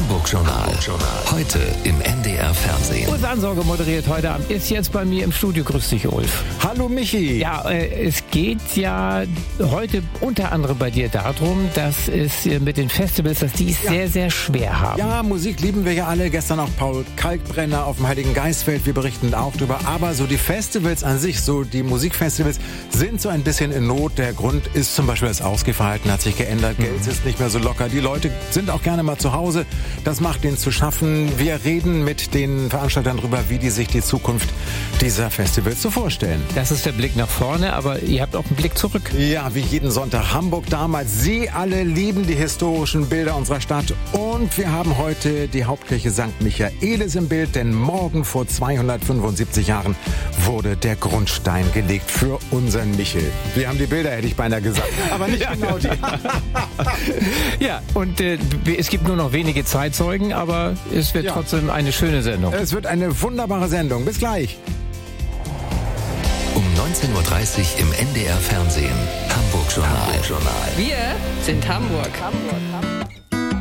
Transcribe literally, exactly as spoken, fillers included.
Hamburg-Journal. Heute im N D R-Fernsehen. Ulf Ansorge moderiert heute Abend. Ist jetzt bei mir im Studio. Grüß dich, Ulf. Hallo, Michi. Ja, äh, es geht ja heute unter anderem bei dir darum, dass es äh, mit den Festivals, dass die es ja. sehr, sehr schwer haben. Ja, Musik lieben wir ja alle. Gestern auch Paul Kalkbrenner auf dem Heiligen Geistfeld. Wir berichten auch drüber. Aber so die Festivals an sich, so die Musikfestivals, sind so ein bisschen in Not. Der Grund ist zum Beispiel, das Ausgehverhalten hat sich geändert. Mhm. Geld ist nicht mehr so locker. Die Leute sind auch gerne mal zu Hause. Das macht ihnen zu schaffen. Wir reden mit den Veranstaltern darüber, wie die sich die Zukunft dieser Festivals so vorstellen. Das ist der Blick nach vorne, aber ihr habt auch einen Blick zurück. Ja, wie jeden Sonntag Hamburg damals. Sie alle lieben die historischen Bilder unserer Stadt. Und wir haben heute die Hauptkirche Sankt Michaelis im Bild, denn morgen vor zweihundertfünfundsiebzig Jahren wurde der Grundstein gelegt für unseren Michel. Wir haben die Bilder, hätte ich beinahe gesagt, aber nicht genau die. Ja, und äh, es gibt nur noch wenige Zeitzeugen, aber es wird ja. trotzdem eine schöne Sendung. Es wird eine wunderbare Sendung. Bis gleich. Um neunzehn Uhr dreißig im N D R-Fernsehen. Hamburg-Journal. Wir sind Hamburg. Hamburg, Hamburg.